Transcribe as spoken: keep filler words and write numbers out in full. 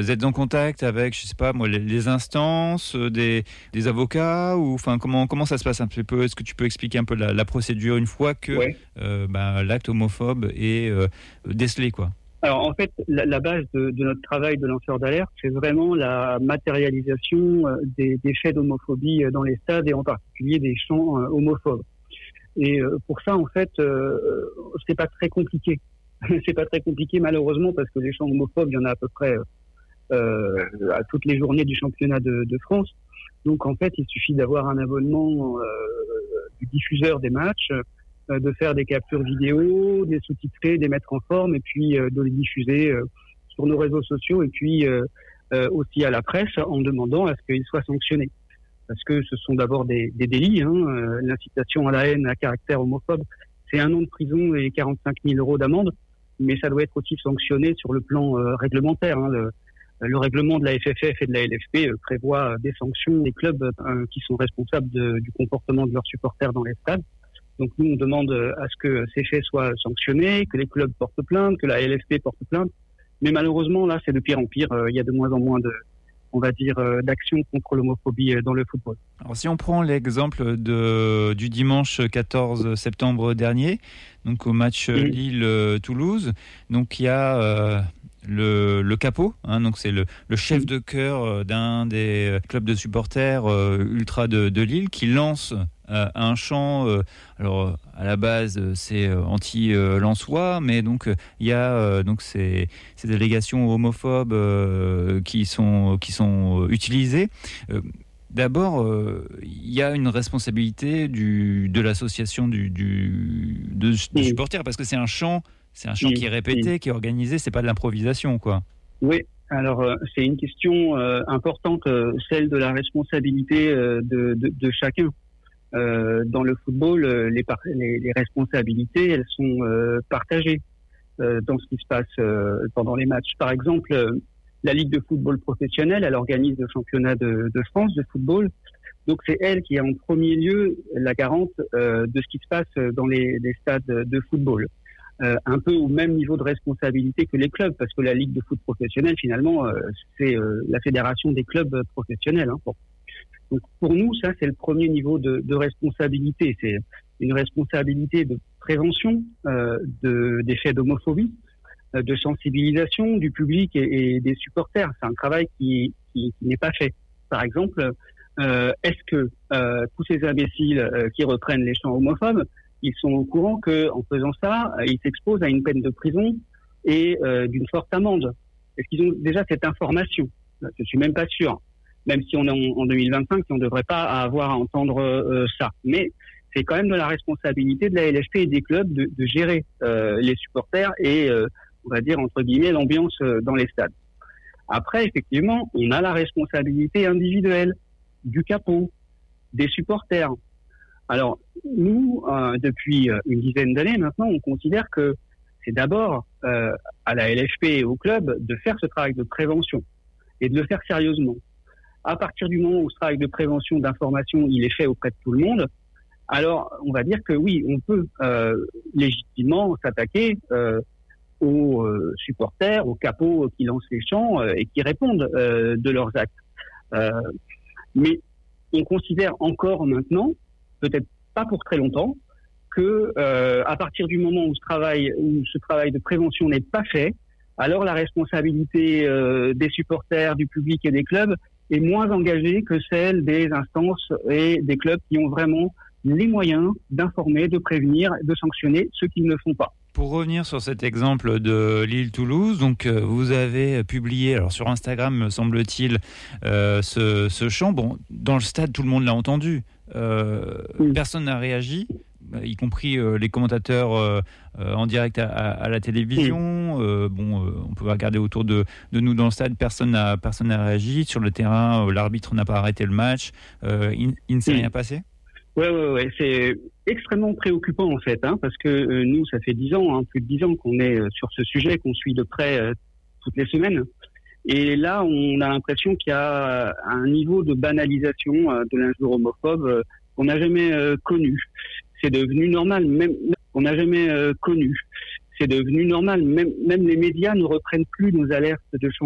vous êtes en contact avec, je sais pas moi, les, les instances, des, des avocats, ou enfin comment comment ça se passe un petit peu? Est-ce que tu peux expliquer un peu la, la procédure une fois que Ouais. euh, bah, l'acte homophobe est euh, décelé, quoi? Alors en fait, la, la base de, de notre travail de lanceur d'alerte, c'est vraiment la matérialisation euh, des, des faits d'homophobie dans les stades et en particulier des chants euh, homophobes. Et euh, pour ça, en fait, euh, c'est pas très compliqué. c'est pas très compliqué malheureusement parce que les chants homophobes, il y en a à peu près euh, à toutes les journées du championnat de, de France. Donc en fait, il suffit d'avoir un abonnement euh, du diffuseur des matchs, euh, de faire des captures vidéo, des sous-titrer, des mettre en forme et puis euh, de les diffuser euh, sur nos réseaux sociaux et puis euh, euh, aussi à la presse en demandant à ce qu'ils soient sanctionnés. Parce que ce sont d'abord des, des délits. Hein. Euh, l'incitation à la haine à caractère homophobe, c'est un an de prison et quarante-cinq mille euros d'amende. Mais ça doit être aussi sanctionné sur le plan euh, réglementaire. Hein. Le, le règlement de la F F F et de la L F P euh, prévoit des sanctions des clubs euh, qui sont responsables de, du comportement de leurs supporters dans les stades. Donc nous, on demande à ce que ces faits soient sanctionnés, que les clubs portent plainte, que la L F P porte plainte. Mais malheureusement, là, c'est de pire en pire. Euh, il y a de moins en moins de, on va dire, euh, d'actions contre l'homophobie dans le football. Alors si on prend l'exemple de, du dimanche quatorze septembre dernier, donc au match mmh. Lille-Toulouse, donc il y a euh, le, le capot, hein, donc c'est le, le chef mmh. de chœur d'un des clubs de supporters euh, ultra de, de Lille qui lance euh, un chant, euh, alors à la base c'est anti-Lensois, mais donc il y a euh, donc ces, ces allégations homophobes euh, qui sont qui sont utilisées. Euh, D'abord, euh, il y a une responsabilité du, de l'association du, du, de, de oui. supporters, parce que c'est un chant, c'est un chant oui. qui est répété, oui. qui est organisé, c'est pas de l'improvisation, quoi. Oui, alors euh, c'est une question euh, importante, euh, celle de la responsabilité euh, de, de, de chacun. Euh, dans le football, euh, les, par- les, les responsabilités, elles sont euh, partagées euh, dans ce qui se passe euh, pendant les matchs. Par exemple, euh, la Ligue de football professionnel, elle organise le championnat de, de France de football. Donc c'est elle qui est en premier lieu la garante euh, de ce qui se passe dans les, les stades de football. Euh, un peu au même niveau de responsabilité que les clubs, parce que la Ligue de foot professionnel, finalement, euh, c'est euh, la fédération des clubs professionnels. Hein. Bon. Donc pour nous, ça c'est le premier niveau de, de responsabilité. C'est une responsabilité de prévention euh, de, des faits d'homophobie, de sensibilisation du public et, et des supporters. C'est un travail qui, qui, qui n'est pas fait. Par exemple, euh, est-ce que euh, tous ces imbéciles euh, qui reprennent les chants homophobes, ils sont au courant qu'en faisant ça, ils s'exposent à une peine de prison et euh, d'une forte amende? Est-ce qu'ils ont déjà cette information? Je suis même pas sûr. Même si on est en, en deux mille vingt-cinq, on ne devrait pas avoir à entendre euh, ça. Mais c'est quand même de la responsabilité de la L F P et des clubs de, de gérer euh, les supporters et euh, on va dire, entre guillemets, l'ambiance dans les stades. Après, effectivement, on a la responsabilité individuelle du capot, des supporters. Alors, nous, euh, depuis une dizaine d'années maintenant, on considère que c'est d'abord euh, à la L F P et au club de faire ce travail de prévention et de le faire sérieusement. À partir du moment où ce travail de prévention, d'information, il est fait auprès de tout le monde, alors on va dire que oui, on peut euh, légitimement s'attaquer euh, aux euh, supporters, aux capots qui lancent les chants euh, et qui répondent euh, de leurs actes. Euh, mais on considère encore maintenant, peut-être pas pour très longtemps, que euh, à partir du moment où ce travail, où ce travail de prévention n'est pas fait, alors la responsabilité euh, des supporters, du public et des clubs est moins engagée que celle des instances et des clubs qui ont vraiment les moyens d'informer, de prévenir, de sanctionner ceux qui ne le font pas. Pour revenir sur cet exemple de Lille-Toulouse, donc euh, vous avez publié, alors sur Instagram me semble-t-il, euh, ce, ce chant. Bon, dans le stade, tout le monde l'a entendu. Euh, oui. Personne n'a réagi, y compris euh, les commentateurs euh, euh, en direct à, à la télévision. Oui. Euh, bon, euh, on peut regarder autour de, de nous dans le stade, personne n'a personne n'a réagi. Sur le terrain, euh, l'arbitre n'a pas arrêté le match. Euh, il, il ne s'est oui. rien passé. Ouais, ouais, ouais, c'est extrêmement préoccupant en fait, hein, parce que euh, nous, ça fait dix ans, hein, plus de dix ans qu'on est euh, sur ce sujet, qu'on suit de près euh, toutes les semaines. Et là, on a l'impression qu'il y a un niveau de banalisation euh, de l'injure homophobe euh, qu'on n'a jamais euh, connu. C'est devenu normal, même qu'on n'a jamais euh, connu. C'est devenu normal. Même, même les médias ne reprennent plus nos alertes de changement.